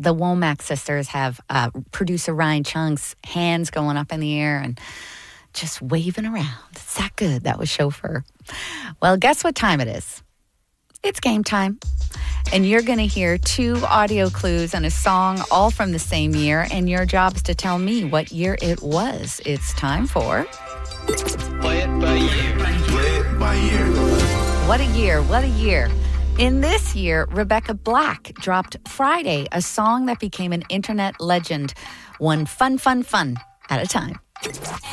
the Womack sisters have producer Ryan Chung's hands going up in the air and just waving around. It's that good. That was Chauffeur. Well, guess what time it is? It's game time. And you're going to hear 2 audio clues and a song all from the same year. And your job is to tell me what year it was. It's time for... Play it by year. Play it by year. What a year. What a year. In this year, Rebecca Black dropped Friday, a song that became an internet legend, one fun at a time.